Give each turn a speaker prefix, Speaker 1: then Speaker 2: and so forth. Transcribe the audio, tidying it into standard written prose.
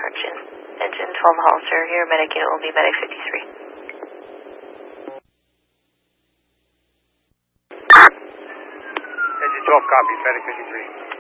Speaker 1: Correction. Engine 12 Hollister here, medic unit will be medic 53.
Speaker 2: Engine 12 copies, medic 53.